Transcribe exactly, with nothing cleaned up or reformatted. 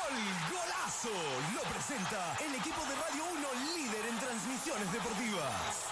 ¡Gol! ¡Golazo! Lo presenta el equipo de Radio uno, líder en transmisiones deportivas.